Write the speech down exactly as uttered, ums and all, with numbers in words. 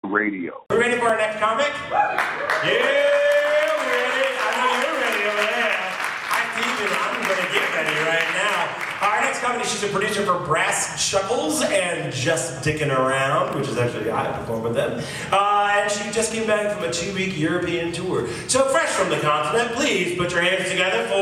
Radio. We're ready for our next comic? Yeah, we're ready. I know you're ready over there. I think I'm going to get ready right now. Our next comic, she's a producer for Brass Chuckles and Just Dickin' Around, which is actually, I performed with them. Uh, and she just came back from a two-week European tour. So fresh from the continent, please put your hands together for